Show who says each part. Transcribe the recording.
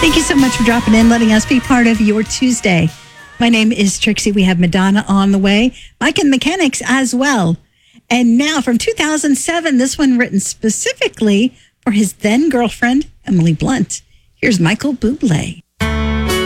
Speaker 1: Thank you so much for dropping in, letting us be part of your Tuesday. My name is Trixie. We have Madonna on the way, Mike and Mechanics as well. And now from 2007, this one written specifically for his then girlfriend, Emily Blunt. Here's Michael Bublé.